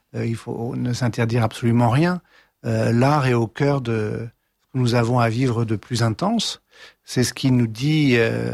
il faut ne s'interdire absolument rien. L'art est au cœur de ce que nous avons à vivre de plus intense. C'est ce qui nous dit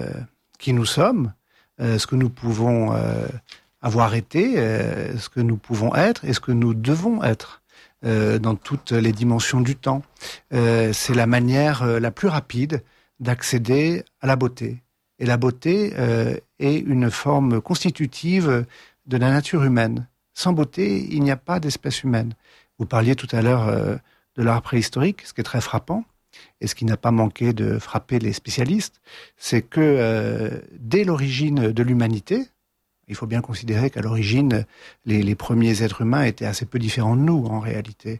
qui nous sommes, ce que nous pouvons avoir été, ce que nous pouvons être et ce que nous devons être dans toutes les dimensions du temps. C'est la manière la plus rapide d'accéder à la beauté. Et la beauté est une forme constitutive de la nature humaine. Sans beauté, il n'y a pas d'espèce humaine. Vous parliez tout à l'heure de l'art préhistorique, ce qui est très frappant, et ce qui n'a pas manqué de frapper les spécialistes, c'est que dès l'origine de l'humanité, il faut bien considérer qu'à l'origine, les premiers êtres humains étaient assez peu différents de nous, en réalité.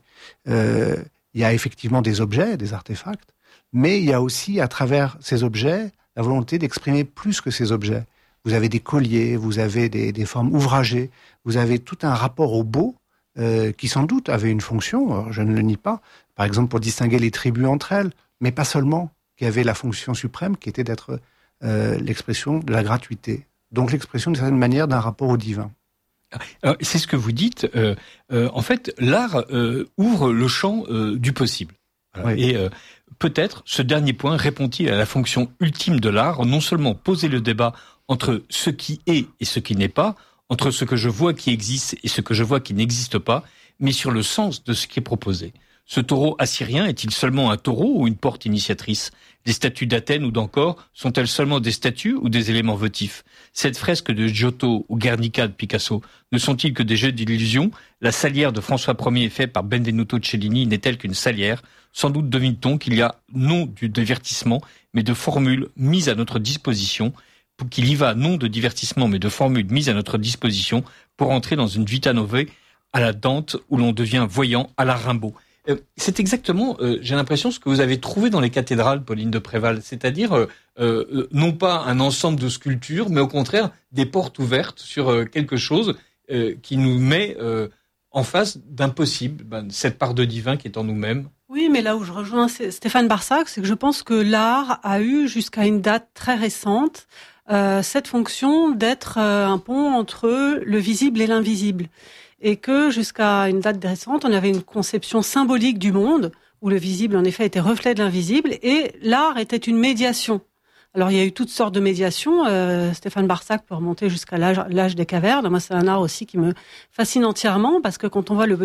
Il y a effectivement des objets, des artefacts, mais il y a aussi, à travers ces objets, la volonté d'exprimer plus que ces objets. Vous avez des colliers, vous avez des formes ouvragées, vous avez tout un rapport au beau qui sans doute avait une fonction, je ne le nie pas, par exemple pour distinguer les tribus entre elles, mais pas seulement, qui avait la fonction suprême qui était d'être l'expression de la gratuité. Donc l'expression d'une certaine manière d'un rapport au divin. Alors, c'est ce que vous dites. En fait, l'art ouvre le champ du possible. Voilà. Oui. Et peut-être ce dernier point répond-il à la fonction ultime de l'art, non seulement poser le débat entre ce qui est et ce qui n'est pas, entre ce que je vois qui existe et ce que je vois qui n'existe pas, mais sur le sens de ce qui est proposé. Ce taureau assyrien est-il seulement un taureau ou une porte initiatrice ? Les statues d'Athènes ou d'Ankor sont-elles seulement des statues ou des éléments votifs ? Cette fresque de Giotto ou Guernica de Picasso ne sont-ils que des jeux d'illusions ? La salière de François Ier faite par Benvenuto Cellini n'est-elle qu'une salière ? Sans doute devine-t-on qu'il y a non du divertissement, mais de formules mises à notre disposition, qu'il y va non de divertissement, mais de formules mises à notre disposition pour entrer dans une vita novae à la Dante où l'on devient voyant à la Rimbaud. C'est exactement, j'ai l'impression, ce que vous avez trouvé dans les cathédrales, Pauline de Préval, c'est-à-dire non pas un ensemble de sculptures, mais au contraire des portes ouvertes sur quelque chose qui nous met en face d'impossible, cette part de divin qui est en nous-mêmes. Oui, mais là où je rejoins Stéphane Barsac, c'est que je pense que l'art a eu, jusqu'à une date très récente, cette fonction d'être un pont entre le visible et l'invisible. Et que jusqu'à une date récente, on avait une conception symbolique du monde, où le visible, en effet, était reflet de l'invisible, et l'art était une médiation. Alors, il y a eu toutes sortes de médiations. Stéphane Barsac peut remonter jusqu'à l'âge des cavernes. Moi, c'est un art aussi qui me fascine entièrement, parce que quand on voit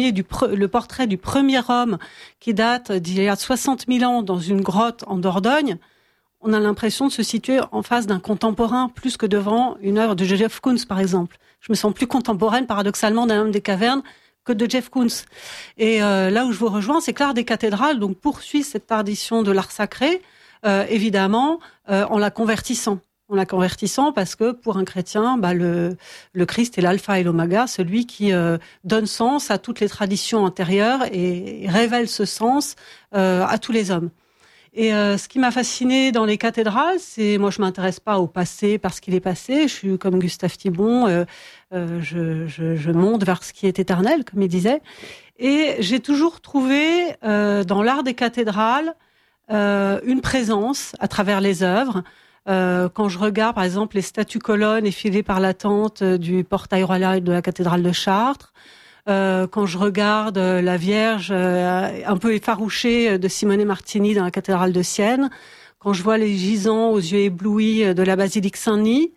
le portrait du premier homme qui date d'il y a 60 000 ans dans une grotte en Dordogne, on a l'impression de se situer en face d'un contemporain plus que devant une œuvre de Jeff Koons, par exemple. Je me sens plus contemporaine, paradoxalement, d'un homme des cavernes que de Jeff Koons. Et là où je vous rejoins, c'est que l'art des cathédrales donc poursuit cette tradition de l'art sacré, évidemment, en la convertissant. En la convertissant parce que, pour un chrétien, le Christ est l'alpha et l'oméga, celui qui donne sens à toutes les traditions antérieures et révèle ce sens à tous les hommes. Et ce qui m'a fasciné dans les cathédrales, c'est, moi je m'intéresse pas au passé parce qu'il est passé, je suis comme Gustave Thibon, je monte vers ce qui est éternel, comme il disait. Et j'ai toujours trouvé dans l'art des cathédrales une présence à travers les œuvres. Quand je regarde par exemple les statues colonnes effilées par la tente du portail royal de la cathédrale de Chartres, quand je regarde la Vierge un peu effarouchée de Simone Martini dans la cathédrale de Sienne, quand je vois les gisants aux yeux éblouis de la basilique Saint-Denis,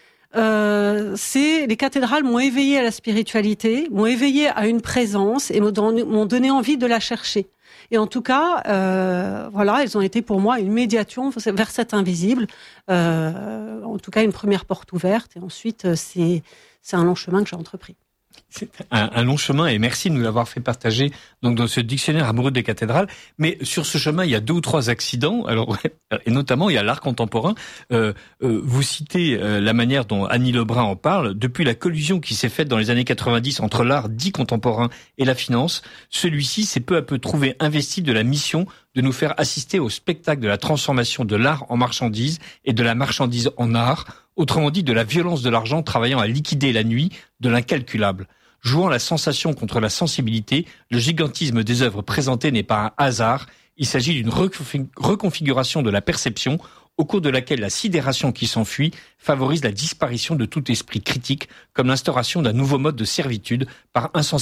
les cathédrales m'ont éveillée à la spiritualité, m'ont éveillée à une présence et m'ont donné envie de la chercher. Et en tout cas, voilà, elles ont été pour moi une médiation vers cet invisible, en tout cas une première porte ouverte, et ensuite c'est un long chemin que j'ai entrepris. C'est un long chemin et merci de nous l'avoir fait partager donc dans ce dictionnaire amoureux des cathédrales. Mais sur ce chemin, il y a 2 ou 3 accidents. Alors, et notamment, il y a l'art contemporain. Vous citez la manière dont Annie Lebrun en parle. Depuis la collusion qui s'est faite dans les années 90 entre l'art dit contemporain et la finance, celui-ci s'est peu à peu trouvé investi de la mission de nous faire assister au spectacle de la transformation de l'art en marchandise et de la marchandise en art. Autrement dit, de la violence de l'argent travaillant à liquider la nuit de l'incalculable. Jouant la sensation contre la sensibilité, le gigantisme des œuvres présentées n'est pas un hasard. Il s'agit d'une reconfiguration de la perception au cours de laquelle la sidération qui s'enfuit favorise la disparition de tout esprit critique, comme l'instauration d'un nouveau mode de servitude par insensibilité